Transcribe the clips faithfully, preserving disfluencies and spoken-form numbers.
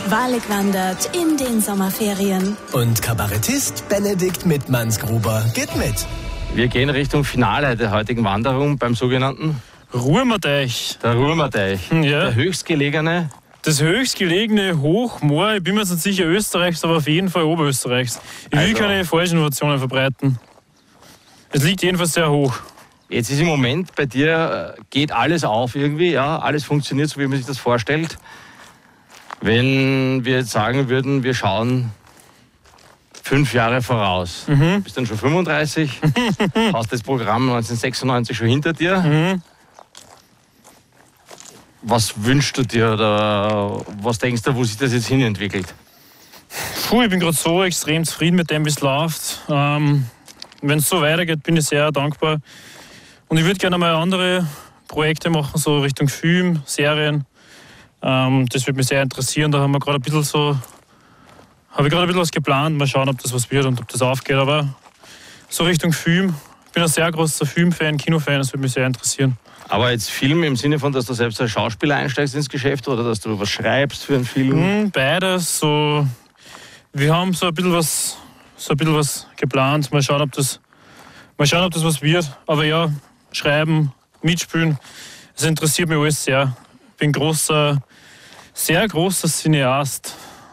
Wahrlich wandert in den Sommerferien. Und Kabarettist Benedikt Mittmannsgruber geht mit. Wir gehen Richtung Finale der heutigen Wanderung beim sogenannten Ruhrmatteich. Der Ruhrmatteich. Ja. Der höchstgelegene. Das höchstgelegene Hochmoor, ich bin mir jetzt nicht sicher Österreichs, aber auf jeden Fall Oberösterreichs. Ich will Also. keine falschen Informationen verbreiten. Es liegt jedenfalls sehr hoch. Jetzt ist im Moment bei dir, äh, geht alles auf irgendwie, ja, alles funktioniert so, wie man sich das vorstellt. Wenn wir jetzt sagen würden, wir schauen fünf Jahre voraus. Mhm. Bist dann schon fünfunddreißig, hast das Programm neunzehnhundertsechsundneunzig schon hinter dir. Mhm. Was wünschst du dir oder was denkst du, wo sich das jetzt hin entwickelt? Puh, ich bin gerade so extrem zufrieden mit dem, wie es läuft. Ähm, Wenn es so weitergeht, bin ich sehr dankbar. Und ich würde gerne mal andere Projekte machen, so Richtung Film, Serien. Ähm, das würde mich sehr interessieren. Da haben wir gerade ein bisschen so, habe ich gerade ein bisschen was geplant. Mal schauen, ob das was wird und ob das aufgeht. Aber so Richtung Film. Ich bin ein sehr großer Filmfan, Kinofan. Das würde mich sehr interessieren. Aber jetzt Film im Sinne von, dass du selbst als Schauspieler einsteigst ins Geschäft oder dass du was schreibst für einen Film? Hm, beides. So, wir haben so ein bisschen was, so ein bisschen was geplant. Mal schauen, ob das, mal schauen, ob das was wird. Aber ja, schreiben, mitspielen, das interessiert mich alles sehr. Ich bin großer, sehr großer Cineast.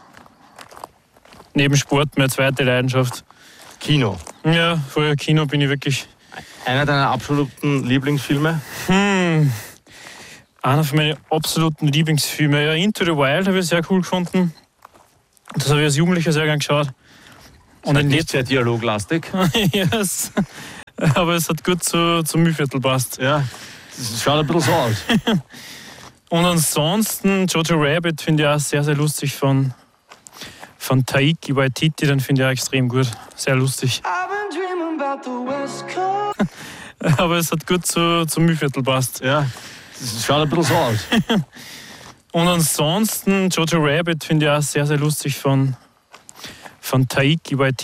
Neben Sport meine zweite Leidenschaft. Kino. Ja, vorher Kino bin ich wirklich. Einer deiner absoluten Lieblingsfilme? Hm, einer von meinen absoluten Lieblingsfilme. Ja, Into the Wild habe ich sehr cool gefunden. Das habe ich als Jugendlicher sehr gern geschaut. Und ein nicht sehr dialoglastig. Yes. Aber es hat gut zu, zum Mühlviertel passt. Ja, das schaut ein bisschen so aus. Und ansonsten Jojo Rabbit finde ich auch sehr, sehr lustig von, von Taiki Waititi, den finde ich auch extrem gut. Sehr lustig. Aber es hat gut zu, zum Mühlviertel passt. Ja, das schaut ein bisschen so aus. Und ansonsten Jojo Rabbit finde ich auch sehr, sehr lustig von, von Taiki Waititi.